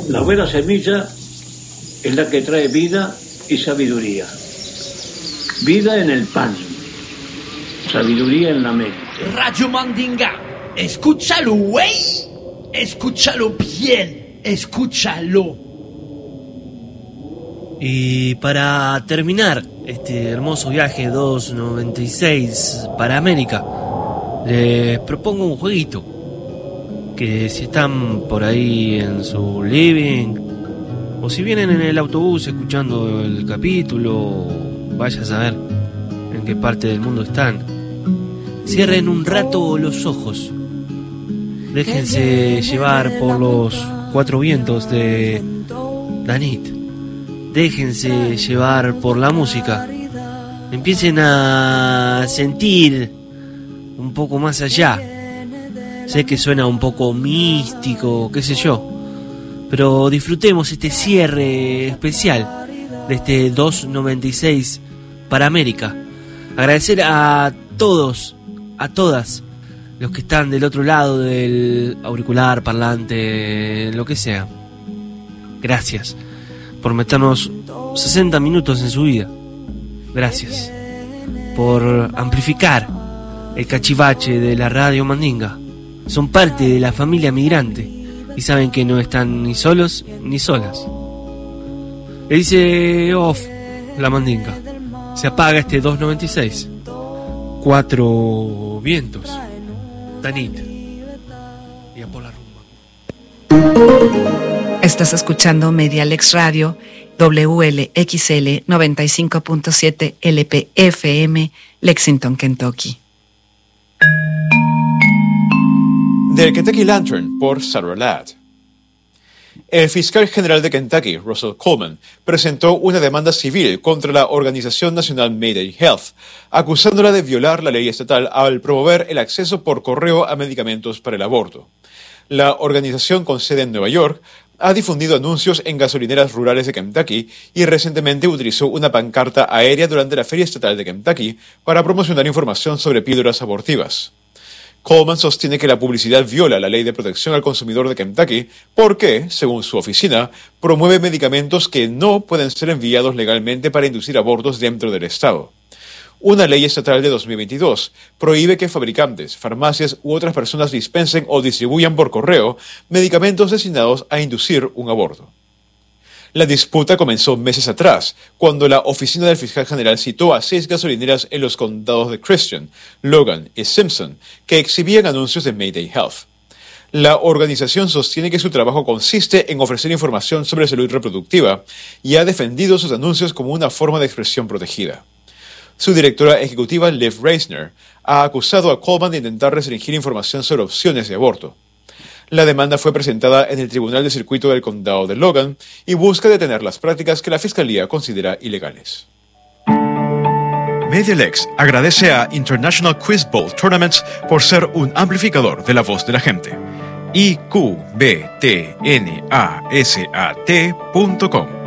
La buena semilla es la que trae vida y sabiduría. Vida en el pan, sabiduría en la mente. Radio Mandinga, escúchalo, güey. Escúchalo bien, escúchalo. Y para terminar este hermoso viaje 296 para América, les propongo un jueguito. Que si están por ahí en su living, o si vienen en el autobús escuchando el capítulo, vaya a saber en qué parte del mundo están, cierren un rato los ojos, déjense llevar por los cuatro vientos de Danit, déjense llevar por la música, empiecen a sentir un poco más allá. Sé que suena un poco místico, qué sé yo, pero disfrutemos este cierre especial de este 296 para América. Agradecer a todos, a todas los que están del otro lado del auricular, parlante, lo que sea. Gracias por meternos 60 minutos en su vida. Gracias por amplificar el cachivache de la Radio Mandinga. Son parte de la familia migrante y saben que no están ni solos ni solas. Le dice off la Mandinga. Se apaga este 296. Cuatro vientos. Danit. Y a por la rumba. Estás escuchando Medialex Radio, WLXL 95.7 LPFM, Lexington, Kentucky. The Kentucky Lantern por Sarah Ladd. El fiscal general de Kentucky, Russell Coleman, presentó una demanda civil contra la Organización Nacional Mayday Health, acusándola de violar la ley estatal al promover el acceso por correo a medicamentos para el aborto. La organización con sede en Nueva York ha difundido anuncios en gasolineras rurales de Kentucky y recientemente utilizó una pancarta aérea durante la Feria Estatal de Kentucky para promocionar información sobre píldoras abortivas. Coleman sostiene que la publicidad viola la ley de protección al consumidor de Kentucky porque, según su oficina, promueve medicamentos que no pueden ser enviados legalmente para inducir abortos dentro del estado. Una ley estatal de 2022 prohíbe que fabricantes, farmacias u otras personas dispensen o distribuyan por correo medicamentos destinados a inducir un aborto. La disputa comenzó meses atrás, cuando la oficina del fiscal general citó a 6 gasolineras en los condados de Christian, Logan y Simpson, que exhibían anuncios de Mayday Health. La organización sostiene que su trabajo consiste en ofrecer información sobre salud reproductiva y ha defendido sus anuncios como una forma de expresión protegida. Su directora ejecutiva, Liv Reisner, ha acusado a Coleman de intentar restringir información sobre opciones de aborto. La demanda fue presentada en el Tribunal de Circuito del Condado de Logan y busca detener las prácticas que la Fiscalía considera ilegales. Medialex agradece a International Quiz Bowl Tournaments por ser un amplificador de la voz de la gente. iqbtnasat.com